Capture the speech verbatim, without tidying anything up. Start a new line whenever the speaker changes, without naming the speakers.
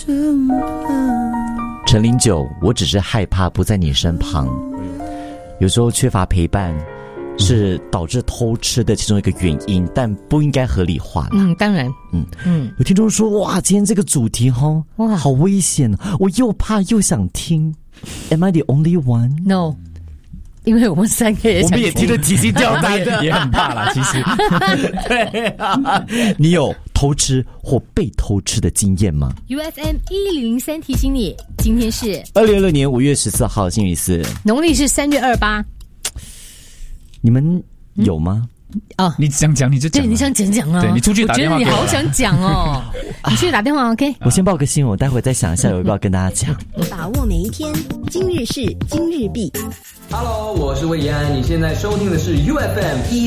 陈零九，我只是害怕不在你身旁。有时候缺乏陪伴是导致偷吃的其中一个原因，但不应该合理化啦。
嗯，当然，
嗯嗯。有听众说，哇，今天这个主题哈，哇，好危险，我又怕又想听。Am I the only one?
No， 因为我们三个也想听，
我们也听得提心吊胆的，
也很怕啦。其实，
对啊，你有偷吃或被偷吃的经验吗
？U F M 一零零三提醒你，今天是
二零二六年五月十四号，星期四，
农历是三月二八。
你们有吗？
哦，
你想讲你就讲，
对，你想讲讲啊。
对，你出去打电话给我，
我觉得你好想讲哦。你去打电话 ，OK？
我先报个新闻，我待会再想一下有没有要跟大家讲。
把握每一天，今日事今日毕。
Hello， 我是魏延安，你现在收听的是 U F M 一